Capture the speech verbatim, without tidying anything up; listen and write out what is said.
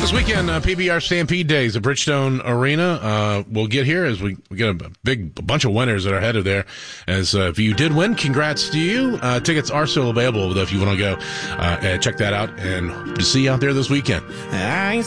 This weekend, uh, P B R Stampede Days at Bridgestone Arena. Uh, we'll get here as we, we get a big a bunch of winners that are headed there. As uh, if you did win, congrats to you. Uh, tickets are still available, though, if you want to go. Uh, check that out and see you out there this weekend. I